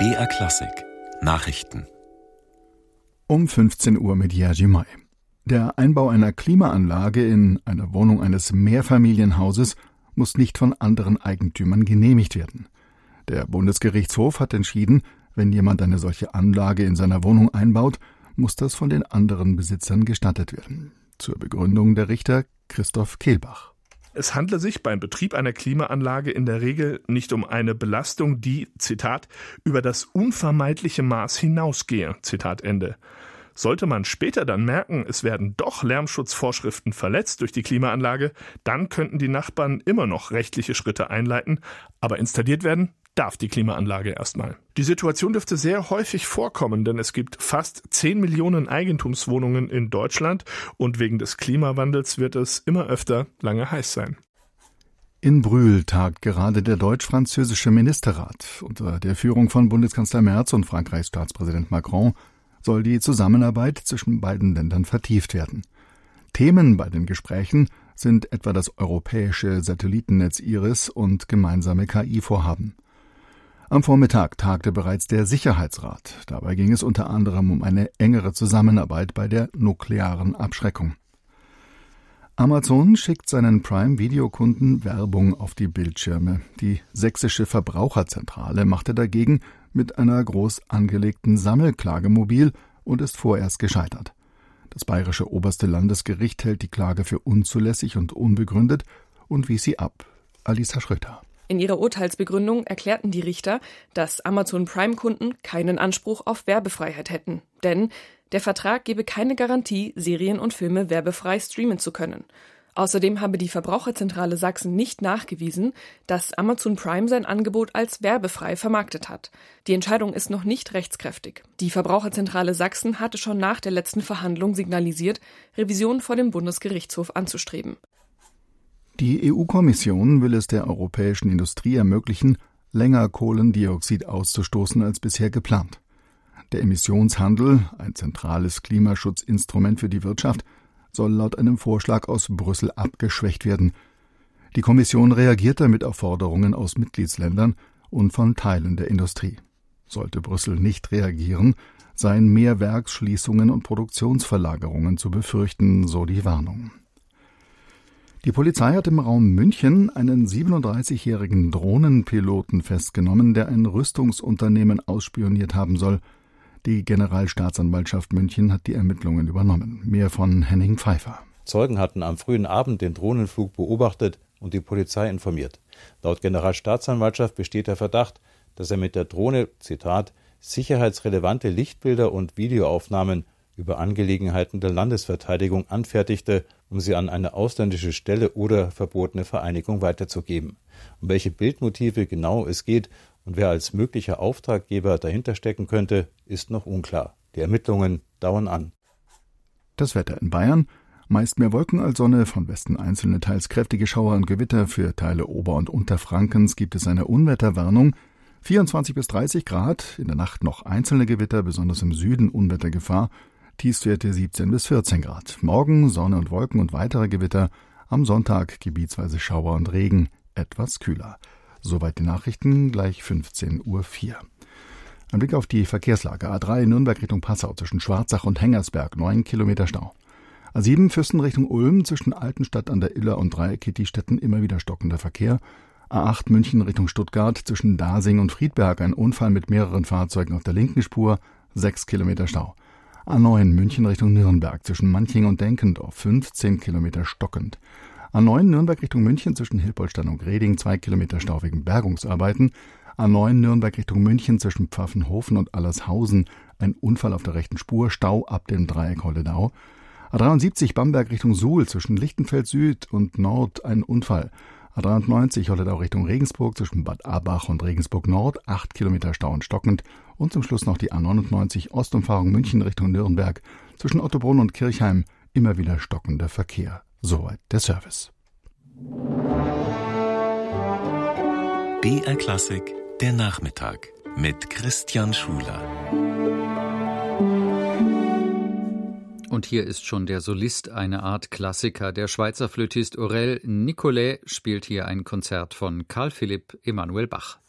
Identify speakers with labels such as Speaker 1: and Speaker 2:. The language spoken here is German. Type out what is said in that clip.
Speaker 1: BR Klassik Nachrichten
Speaker 2: um 15 Uhr mit Jerzy May. Der Einbau einer Klimaanlage in einer Wohnung eines Mehrfamilienhauses muss nicht von anderen Eigentümern genehmigt werden. Der Bundesgerichtshof hat entschieden, wenn jemand eine solche Anlage in seiner Wohnung einbaut, muss das von den anderen Besitzern gestattet werden. Zur Begründung der Richter Christoph Kehlbach.
Speaker 3: Es handle sich beim Betrieb einer Klimaanlage in der Regel nicht um eine Belastung, die, Zitat, über das unvermeidliche Maß hinausgehe, Zitat Ende. Sollte man später dann merken, es werden doch Lärmschutzvorschriften verletzt durch die Klimaanlage, dann könnten die Nachbarn immer noch rechtliche Schritte einleiten, aber installiert werden darf die Klimaanlage erstmal. Die Situation dürfte sehr häufig vorkommen, denn es gibt fast 10 Millionen Eigentumswohnungen in Deutschland und wegen des Klimawandels wird es immer öfter lange heiß sein.
Speaker 2: In Brühl tagt gerade der deutsch-französische Ministerrat. Unter der Führung von Bundeskanzler Merz und Frankreichs Staatspräsident Macron soll die Zusammenarbeit zwischen beiden Ländern vertieft werden. Themen bei den Gesprächen sind etwa das europäische Satellitennetz IRIS und gemeinsame KI-Vorhaben. Am Vormittag tagte bereits der Sicherheitsrat. Dabei ging es unter anderem um eine engere Zusammenarbeit bei der nuklearen Abschreckung. Amazon schickt seinen Prime-Video-Kunden Werbung auf die Bildschirme. Die sächsische Verbraucherzentrale machte dagegen mit einer groß angelegten Sammelklage mobil und ist vorerst gescheitert. Das bayerische oberste Landesgericht hält die Klage für unzulässig und unbegründet und wies sie ab. Alisa Schröter.
Speaker 4: In ihrer Urteilsbegründung erklärten die Richter, dass Amazon Prime-Kunden keinen Anspruch auf Werbefreiheit hätten. Denn der Vertrag gebe keine Garantie, Serien und Filme werbefrei streamen zu können. Außerdem habe die Verbraucherzentrale Sachsen nicht nachgewiesen, dass Amazon Prime sein Angebot als werbefrei vermarktet hat. Die Entscheidung ist noch nicht rechtskräftig. Die Verbraucherzentrale Sachsen hatte schon nach der letzten Verhandlung signalisiert, Revision vor dem Bundesgerichtshof anzustreben.
Speaker 2: Die EU-Kommission will es der europäischen Industrie ermöglichen, länger Kohlendioxid auszustoßen als bisher geplant. Der Emissionshandel, ein zentrales Klimaschutzinstrument für die Wirtschaft, soll laut einem Vorschlag aus Brüssel abgeschwächt werden. Die Kommission reagiert damit auf Forderungen aus Mitgliedsländern und von Teilen der Industrie. Sollte Brüssel nicht reagieren, seien mehr Werksschließungen und Produktionsverlagerungen zu befürchten, so die Warnung. Die Polizei hat im Raum München einen 37-jährigen Drohnenpiloten festgenommen, der ein Rüstungsunternehmen ausspioniert haben soll. Die Generalstaatsanwaltschaft München hat die Ermittlungen übernommen. Mehr von Henning Pfeiffer.
Speaker 5: Zeugen hatten am frühen Abend den Drohnenflug beobachtet und die Polizei informiert. Laut Generalstaatsanwaltschaft besteht der Verdacht, dass er mit der Drohne, Zitat, sicherheitsrelevante Lichtbilder und Videoaufnahmen über Angelegenheiten der Landesverteidigung anfertigte, um sie an eine ausländische Stelle oder verbotene Vereinigung weiterzugeben. Um welche Bildmotive genau es geht und wer als möglicher Auftraggeber dahinter stecken könnte, ist noch unklar. Die Ermittlungen dauern an.
Speaker 2: Das Wetter in Bayern: meist mehr Wolken als Sonne, von Westen einzelne teils kräftige Schauer und Gewitter. Für Teile Ober- und Unterfrankens gibt es eine Unwetterwarnung. 24 bis 30 Grad, in der Nacht noch einzelne Gewitter, besonders im Süden Unwettergefahr. Tiefstwerte 17 bis 14 Grad. Morgen Sonne und Wolken und weitere Gewitter. Am Sonntag gebietsweise Schauer und Regen, etwas kühler. Soweit die Nachrichten, gleich 15:04 Uhr. Ein Blick auf die Verkehrslage. A3 Nürnberg Richtung Passau zwischen Schwarzach und Hengersberg, 9 Kilometer Stau. A7 Füssen Richtung Ulm zwischen Altenstadt an der Iller und Dreieck-Kitti-Städten immer wieder stockender Verkehr. A8 München Richtung Stuttgart zwischen Dasing und Friedberg ein Unfall mit mehreren Fahrzeugen auf der linken Spur, 6 Kilometer Stau. A9 München Richtung Nürnberg zwischen Manching und Denkendorf, 15 Kilometer stockend. A9 Nürnberg Richtung München zwischen Hilpoltstein und Greding, 2 Kilometer Stau wegen Bergungsarbeiten. A9 Nürnberg Richtung München zwischen Pfaffenhofen und Allershausen, ein Unfall auf der rechten Spur, Stau ab dem Dreieck Holledau. A73 Bamberg Richtung Suhl zwischen Lichtenfeld Süd und Nord, ein Unfall. A93 Holledau Richtung Regensburg zwischen Bad Abach und Regensburg Nord, 8 Kilometer Stau und stockend. Und zum Schluss noch die A99 Ostumfahrung München Richtung Nürnberg zwischen Ottobrunn und Kirchheim, immer wieder stockender Verkehr. Soweit der Service.
Speaker 1: BR Klassik, der Nachmittag mit Christian Schuler.
Speaker 6: Und hier ist schon der Solist, eine Art Klassiker. Der Schweizer Flötist Aurel Nicolet spielt hier ein Konzert von Carl Philipp Emanuel Bach.